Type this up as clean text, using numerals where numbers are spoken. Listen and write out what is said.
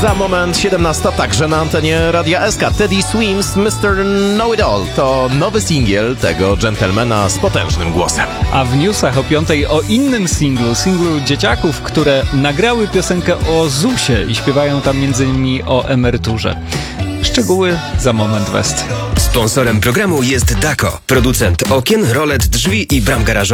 Za moment 17, także na antenie Radia SK. Teddy Swims, Mr. Know It All to nowy singiel tego dżentelmena z potężnym głosem. A w newsach o 5 o innym singlu dzieciaków, które nagrały piosenkę o ZUS-ie i śpiewają tam m.in. o emeryturze. Szczegóły za moment West. Sponsorem programu jest Dako, producent okien, rolet, drzwi i bram garażowych.